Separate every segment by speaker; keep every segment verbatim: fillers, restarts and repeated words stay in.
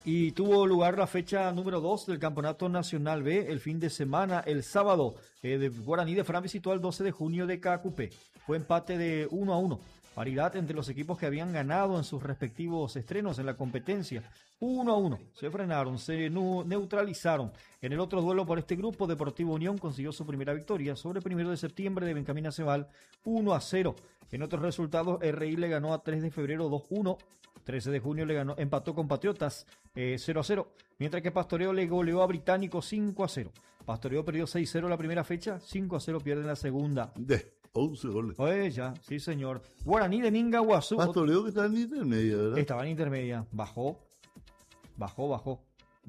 Speaker 1: Y tuvo lugar la fecha número dos del Campeonato Nacional B el fin de semana, el sábado. Eh, de Guaraní de Fran visitó al doce de junio de Cacupé. Fue empate de uno a uno. Paridad entre los equipos que habían ganado en sus respectivos estrenos en la competencia. Uno a uno. Se frenaron, se neutralizaron. En el otro duelo por este grupo, Deportivo Unión consiguió su primera victoria sobre Primero de Septiembre de Benjamín Aceval, uno a cero. En otros resultados, R I le ganó a tres de febrero dos a uno. trece de junio le ganó, empató con Patriotas eh, cero a cero. Mientras que Pastoreo le goleó a Británico cinco a cero. Pastoreo perdió seis a cero la primera fecha, cinco a cero pierde en la segunda.
Speaker 2: De once goles.
Speaker 1: Oye, ya, sí señor. Guaraní de Mingaguazú.
Speaker 2: Pastoreo que estaba en intermedia, ¿verdad?
Speaker 1: Estaba en intermedia, bajó, bajó, bajó.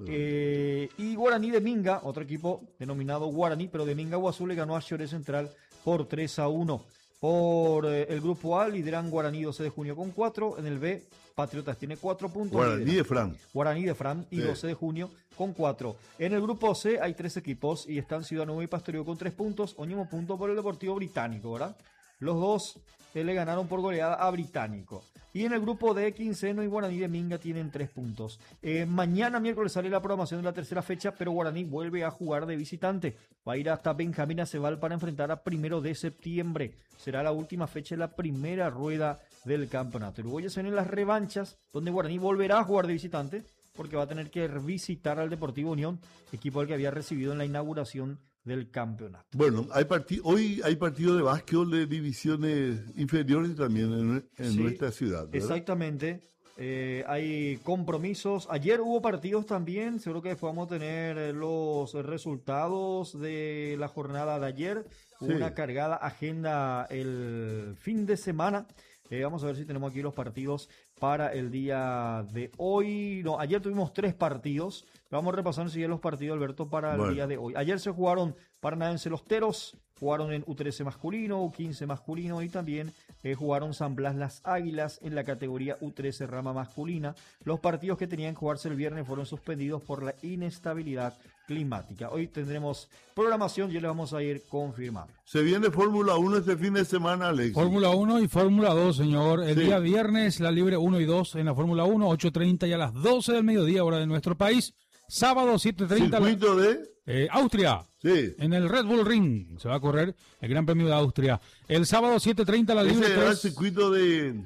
Speaker 1: Eh, y Guaraní de Minga, otro equipo denominado Guaraní, pero de Mingaguazú le ganó a Choré Central por tres a uno. Por eh, el grupo A lideran Guaraní doce de junio con cuatro. En el B, Patriotas tiene cuatro puntos.
Speaker 2: Guaraní
Speaker 1: lideran.
Speaker 2: de Fran.
Speaker 1: Guaraní de Fran y
Speaker 2: sí.
Speaker 1: doce de junio con cuatro. En el grupo C hay tres equipos y están Ciudad Nueva y Pastoreo con tres puntos. Oñemo punto por el Deportivo Británico, ¿verdad? Los dos eh, le ganaron por goleada a Británico. Y en el grupo D, Quinceno y Guaraní de Minga tienen tres puntos. Eh, mañana miércoles sale la programación de la tercera fecha, pero Guaraní vuelve a jugar de visitante. Va a ir hasta Benjamín Aceval para enfrentar a Primero de Septiembre. Será la última fecha de la primera rueda del campeonato. Y luego ya se vienen las revanchas, donde Guaraní volverá a jugar de visitante, porque va a tener que visitar al Deportivo Unión, equipo al que había recibido en la inauguración del campeonato.
Speaker 2: Bueno, hay parti- hoy hay partido de básquetbol de divisiones inferiores también en, en sí, nuestra ciudad, ¿verdad?
Speaker 1: Exactamente. Eh, hay compromisos. Ayer hubo partidos también. Seguro que después vamos a tener los resultados de la jornada de ayer. Hubo sí. una cargada agenda el fin de semana. Eh, vamos a ver si tenemos aquí los partidos para el día de hoy. No, ayer tuvimos tres partidos. Vamos repasando si los partidos, Alberto, para el bueno. día de hoy. Ayer se jugaron Paranaense Los Teros, jugaron en U trece masculino, U quince masculino y también eh, jugaron San Blas Las Águilas en la categoría U trece rama masculina. Los partidos que tenían que jugarse el viernes fueron suspendidos por la inestabilidad climática. Hoy tendremos programación y ya les vamos a ir confirmando.
Speaker 2: Se viene Fórmula uno este fin de semana, Alex.
Speaker 3: Fórmula uno y Fórmula dos, señor. El sí. día viernes, la libre uno y dos en la Fórmula uno, ocho treinta y a las doce del mediodía, hora de nuestro país. Sábado, siete treinta.
Speaker 2: ¿Circuito de?
Speaker 3: Eh, Austria.
Speaker 2: Sí.
Speaker 3: En el Red Bull Ring se va a correr el Gran Premio de Austria. El sábado, siete treinta, la libre
Speaker 2: tres. Ese era el
Speaker 3: tres.
Speaker 2: circuito de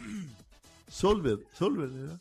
Speaker 2: Solver, Solver, ¿verdad?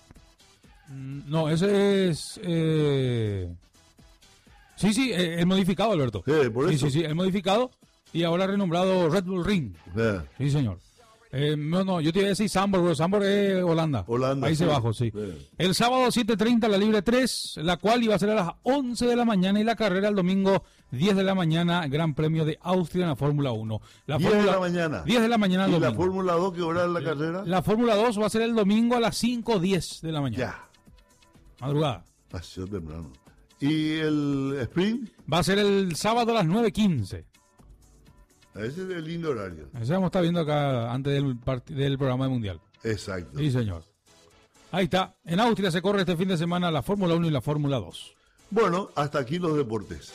Speaker 3: No, ese es... Eh... Sí, sí, eh, el modificado, Alberto.
Speaker 2: Sí, por eso.
Speaker 3: Sí, sí, sí, el modificado y ahora renombrado Red Bull Ring.
Speaker 2: Yeah.
Speaker 3: Sí, señor. Eh, no, no, yo te iba a decir Sambor, pero Sambor es Holanda.
Speaker 2: Holanda.
Speaker 3: Países
Speaker 2: sí.
Speaker 3: Bajos, sí.
Speaker 2: Yeah.
Speaker 3: El sábado siete treinta, la libre tres, la cual iba a ser a las once de la mañana y la carrera el domingo diez de la mañana, Gran Premio de Austria en la Fórmula uno. La
Speaker 2: diez
Speaker 3: Fórmula,
Speaker 2: de la mañana.
Speaker 3: diez de la mañana.
Speaker 2: ¿Y
Speaker 3: domingo.
Speaker 2: la Fórmula dos qué hora es la carrera?
Speaker 3: La Fórmula dos va a ser el domingo a las cinco diez de la mañana.
Speaker 2: Ya.
Speaker 3: Madrugada.
Speaker 2: Pasó temprano. ¿Y el sprint?
Speaker 3: Va a ser el sábado a las nueve quince.
Speaker 2: Ese es el lindo horario.
Speaker 3: Ese vamos a estar viendo acá antes del, part- del programa del Mundial.
Speaker 2: Exacto.
Speaker 3: Sí, señor. Ahí está. En Austria se corre este fin de semana la Fórmula uno y la Fórmula dos.
Speaker 2: Bueno, hasta aquí los deportes.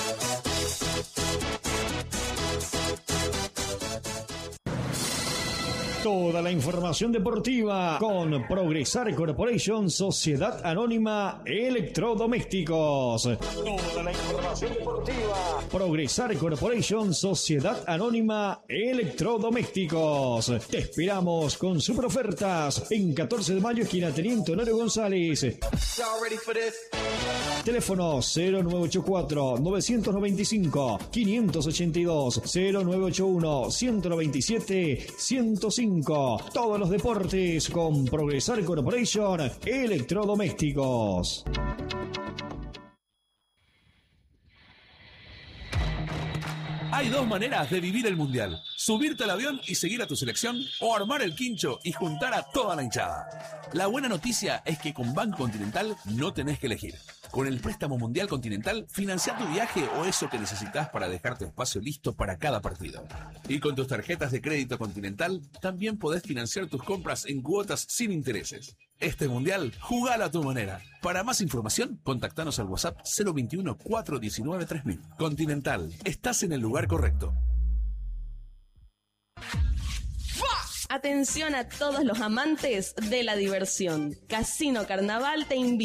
Speaker 1: Toda la información deportiva con Progresar Corporation, Sociedad Anónima Electrodomésticos. Toda la información deportiva. Progresar Corporation, Sociedad Anónima Electrodomésticos. Te esperamos con super ofertas en catorce de mayo, esquina Teniente Honorio González. Teléfono cero nueve ocho cuatro, nueve nueve cinco, cinco ocho dos, cero nueve ocho uno, uno dos siete, ciento cinco. Todos los deportes con Progresar Corporation Electrodomésticos.
Speaker 4: Hay dos maneras de vivir el Mundial: subirte al avión y seguir a tu selección, o armar el quincho y juntar a toda la hinchada. La buena noticia es que con Banco Continental no tenés que elegir. Con el préstamo Mundial Continental, financia tu viaje o eso que necesitas para dejar tu espacio listo para cada partido. Y con tus tarjetas de crédito Continental, también podés financiar tus compras en cuotas sin intereses. Este Mundial, jugalo a tu manera. Para más información, contactanos al WhatsApp cero veintiuno, cuatrocientos diecinueve, tres mil. Continental, estás en el lugar correcto.
Speaker 5: Atención a todos los amantes de la diversión. Casino Carnaval te invita